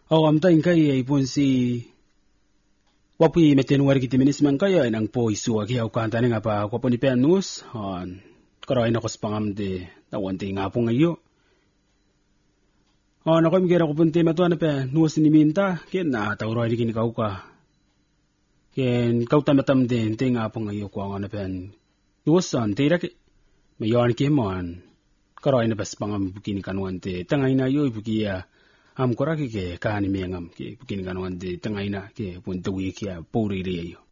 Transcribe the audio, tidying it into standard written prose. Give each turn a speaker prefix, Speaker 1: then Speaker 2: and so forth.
Speaker 1: am taing kaya ipon si wapi metenuari kiti minis man kaya inang po isuwa kaya ukanta nga pa kwa po ni Penus karay na kospangam de tawanti nga po ngayo. Nakoy mgira ko punti matuan na pa nuwas ni minta ken na tawroy di kinikaw ka. Ken kauta matam din te nga po ngayo kwa nga na pen nuwasan te rak mayon kemon karay na pas pangam bukini kanuan te tangay na yo bukiya am koraki ke kani mengam ke bukini kanuan te tangay na ke puntawi kya puri riyo.